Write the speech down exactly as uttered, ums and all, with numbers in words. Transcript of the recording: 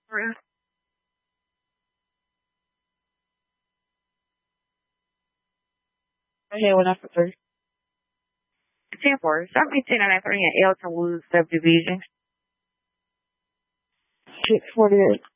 Okay, one after three. ten four. Stop me ten nine three in Elton Woods subdivision. six forty-eight.